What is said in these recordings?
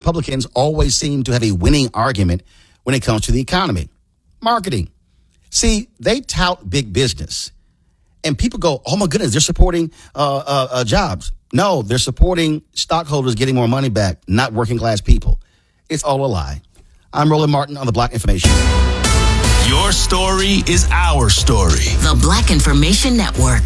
Republicans always seem to have a winning argument when it comes to the economy. Marketing. See, they tout big business. And people go, oh, my goodness, they're supporting jobs. No, they're supporting stockholders getting more money back, not working class people. It's all a lie. I'm Roland Martin on the Black Information. Your story is our story. The Black Information Network.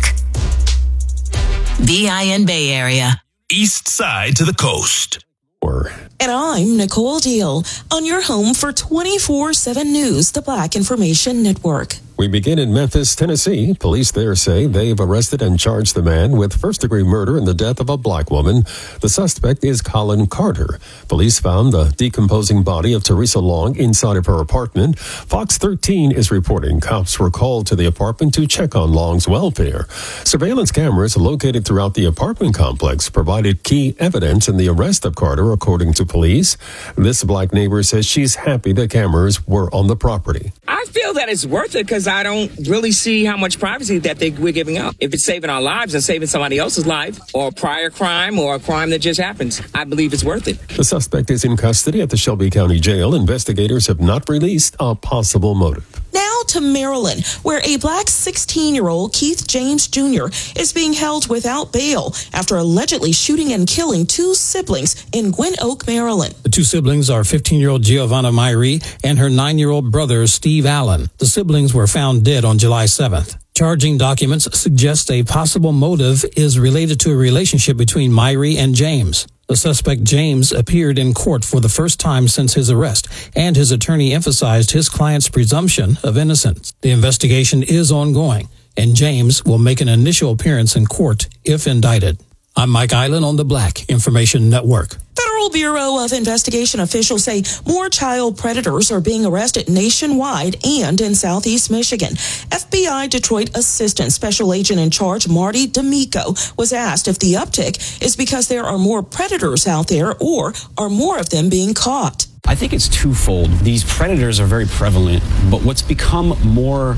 BIN Bay Area. East side to the coast. And I'm Nicole Deal on your home for 24/7 News, the Black Information Network. We begin in Memphis, Tennessee. Police there say they've arrested and charged the man with first-degree murder in the death of a black woman. The suspect is Colin Carter. Police found the decomposing body of Teresa Long inside of her apartment. Fox 13 is reporting cops were called to the apartment to check on Long's welfare. Surveillance cameras located throughout the apartment complex provided key evidence in the arrest of Carter, according to police. This black neighbor says she's happy the cameras were on the property. I feel that it's worth it because I don't really see how much privacy that we're giving up. If it's saving our lives and saving somebody else's life, or a prior crime or a crime that just happens, I believe it's worth it. The suspect is in custody at the Shelby County Jail. Investigators have not released a possible motive. Now to Maryland, where a black 16-year-old, Keith James Jr., is being held without bail after allegedly shooting and killing two siblings in Gwynn Oak, Maryland. The two siblings are 15-year-old Giovanna Myrie and her 9-year-old brother, Steve Allen. The siblings were found dead on July 7th. Charging documents suggest a possible motive is related to a relationship between Myrie and James. The suspect, James, appeared in court for the first time since his arrest, and his attorney emphasized his client's presumption of innocence. The investigation is ongoing, and James will make an initial appearance in court if indicted. I'm Mike Island on the Black Information Network. Federal Bureau of Investigation officials say more child predators are being arrested nationwide and in Southeast Michigan. FBI Detroit Assistant Special Agent in Charge Marty D'Amico was asked if the uptick is because there are more predators out there or are more of them being caught. I think it's twofold. These predators are very prevalent, but what's become more,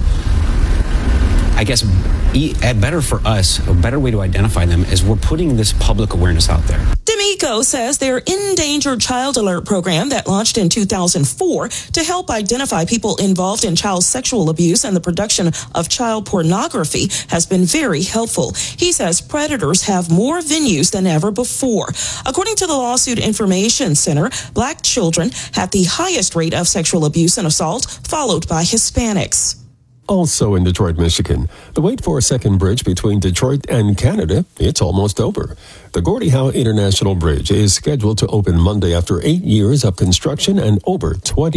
I guess, better for us, a better way to identify them is we're putting this public awareness out there. D'Amico says their Endangered Child Alert program that launched in 2004 to help identify people involved in child sexual abuse and the production of child pornography has been very helpful. He says predators have more venues than ever before. According to the Lawsuit Information Center, black children have the highest rate of sexual abuse and assault, followed by Hispanics. Also in Detroit, Michigan, the wait for a second bridge between Detroit and Canada, it's almost over. The Gordie Howe International Bridge is scheduled to open Monday after 8 years of construction and over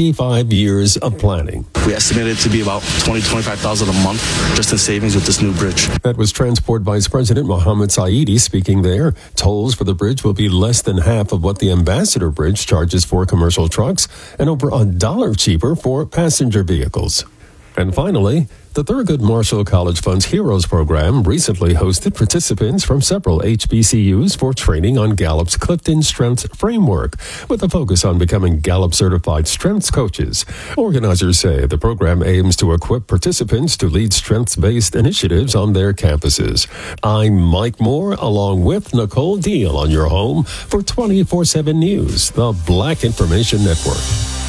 25 years of planning. We estimate it to be about $20,000-$25,000 a month just in savings with this new bridge. That was Transport Vice President Mohammed Saidi speaking there. Tolls for the bridge will be less than half of what the Ambassador Bridge charges for commercial trucks and over $1 cheaper for passenger vehicles. And finally, the Thurgood Marshall College Fund's Heroes Program recently hosted participants from several HBCUs for training on Gallup's Clifton Strengths Framework, with a focus on becoming Gallup-certified strengths coaches. Organizers say the program aims to equip participants to lead strengths-based initiatives on their campuses. I'm Mike Moore, along with Nicole Deal on your home for 24/7 News, the Black Information Network.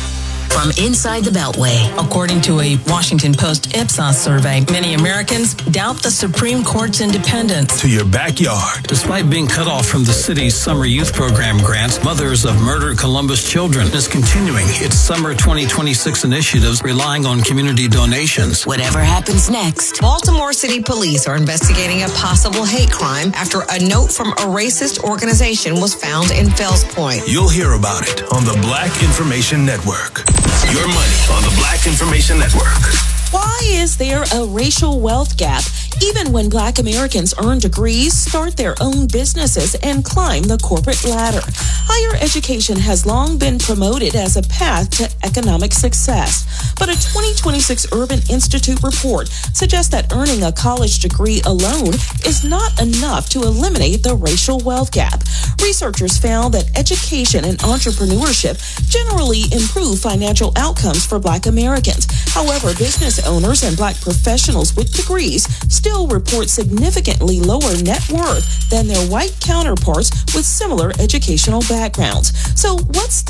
From inside the Beltway. According to a Washington Post Ipsos survey, many Americans doubt the Supreme Court's independence. To your backyard. Despite being cut off from the city's summer youth program grants, Mothers of Murdered Columbus Children is continuing its summer 2026 initiatives relying on community donations. Whatever happens next. Baltimore City Police are investigating a possible hate crime after a note from a racist organization was found in Fells Point. You'll hear about it on the Black Information Network. Your money on the Black Information Network. Why is there a racial wealth gap even when Black Americans earn degrees, start their own businesses, and climb the corporate ladder? Higher education has long been promoted as a path to economic success, but a 2026 Urban Institute report suggests that earning a college degree alone is not enough to eliminate the racial wealth gap. Researchers found that education and entrepreneurship generally improve financial outcomes for Black Americans. However, business owners and Black professionals with degrees still report significantly lower net worth than their white counterparts with similar educational backgrounds. So what's the